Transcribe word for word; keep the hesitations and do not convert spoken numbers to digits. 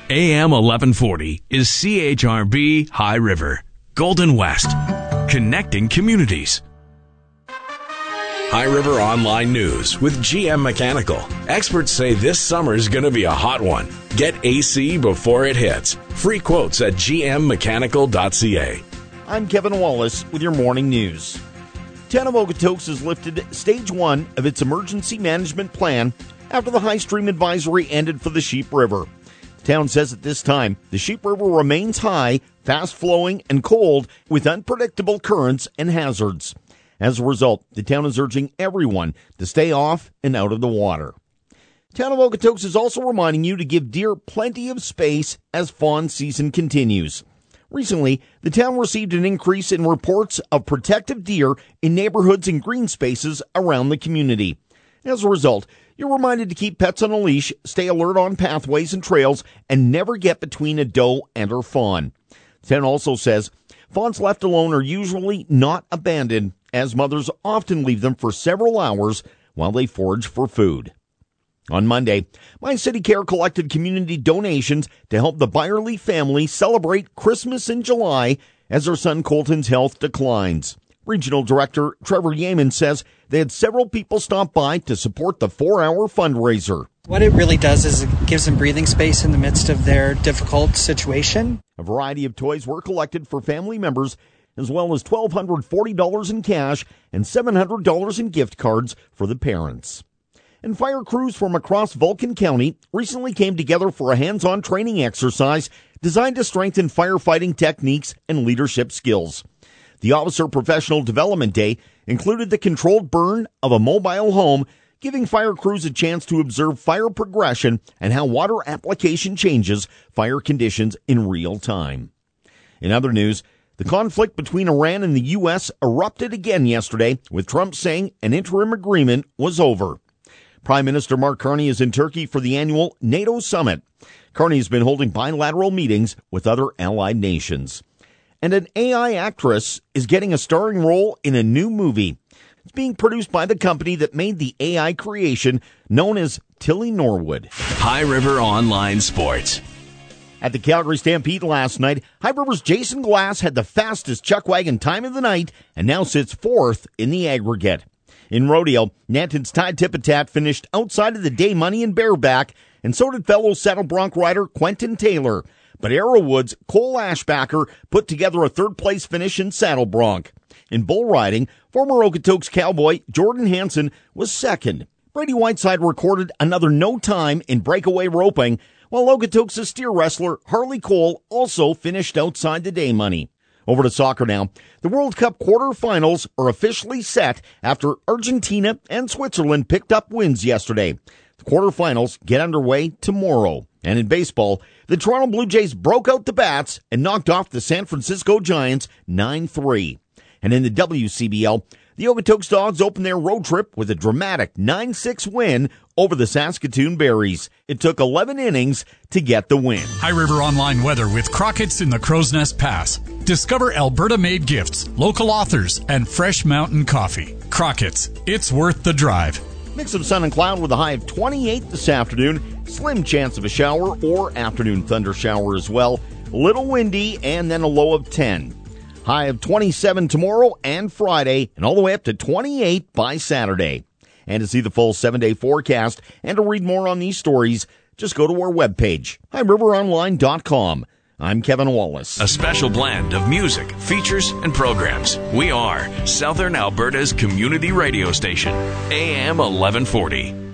A M eleven forty is C H R B High River, Golden West, connecting communities. High River Online News with G M Mechanical. Experts say this summer's going to be a hot one. Get A C before it hits. Free quotes at g m mechanical dot c a. I'm Kevin Wallace with your morning news. Town of Okotoks has lifted stage one of its emergency management plan after the high stream advisory ended for the Sheep River. The town says at this time, the Sheep River remains high, fast-flowing, and cold with unpredictable currents and hazards. As a result, the town is urging everyone to stay off and out of the water. Town of Okotoks is also reminding you to give deer plenty of space as fawn season continues. Recently, the town received an increase in reports of protective deer in neighborhoods and green spaces around the community. As a result, you're reminded to keep pets on a leash, stay alert on pathways and trails, and never get between a doe and her fawn. The town also says fawns left alone are usually not abandoned, as mothers often leave them for several hours while they forage for food. On Monday, My City Care collected community donations to help the Byerly family celebrate Christmas in July as their son Colton's health declines. Regional Director Trevor Yeaman says they had several people stop by to support the four-hour fundraiser. What it really does is it gives them breathing space in the midst of their difficult situation. A variety of toys were collected for family members, as well as one thousand two hundred forty dollars in cash and seven hundred dollars in gift cards for the parents. And fire crews from across Vulcan County recently came together for a hands-on training exercise designed to strengthen firefighting techniques and leadership skills. The Officer Professional Development Day included the controlled burn of a mobile home, giving fire crews a chance to observe fire progression and how water application changes fire conditions in real time. In other news, the conflict between Iran and the U S erupted again yesterday, with Trump saying an interim agreement was over. Prime Minister Mark Carney is in Turkey for the annual NATO summit. Carney has been holding bilateral meetings with other allied nations. And an A I actress is getting a starring role in a new movie. It's being produced by the company that made the A I creation known as Tilly Norwood. High River Online Sports. At the Calgary Stampede last night, High River's Jason Glass had the fastest chuckwagon time of the night and now sits fourth in the aggregate. In rodeo, Nanton's Ty Tipitat finished outside of the day money in bareback, and so did fellow saddle bronc rider Quentin Taylor. But Arrowwood's Cole Ashbacker put together a third-place finish in saddle bronc. In bull riding, former Okotoks cowboy Jordan Hansen was second. Brady Whiteside recorded another no time in breakaway roping, while Okotoks' steer wrestler Harley Cole also finished outside the day money. Over to soccer now. The World Cup quarterfinals are officially set after Argentina and Switzerland picked up wins yesterday. The quarterfinals get underway tomorrow. And in baseball, the Toronto Blue Jays broke out the bats and knocked off the San Francisco Giants nine three. And in the W C B L, the Okotoks Dogs opened their road trip with a dramatic nine six win over the Saskatoon Berries. It took eleven innings to get the win. High River Online weather with Crockett's in the Crow's Nest Pass. Discover Alberta-made gifts, local authors, and fresh mountain coffee. Crockett's, it's worth the drive. Mix of sun and cloud with a high of twenty-eight this afternoon. Slim chance of a shower or afternoon thunder shower as well. A little windy and then a low of ten. High of twenty-seven tomorrow and Friday, and all the way up to twenty-eight by Saturday. And to see the full seven-day forecast and to read more on these stories, just go to our webpage, high river online dot com. I'm Kevin Wallace. A special blend of music, features, and programs. We are Southern Alberta's community radio station, A M eleven forty.